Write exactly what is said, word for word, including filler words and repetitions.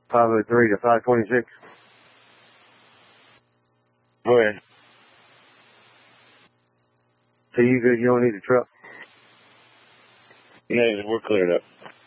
five oh three to five twenty-six. Go ahead. So you good? You don't need a truck? No, we're cleared up.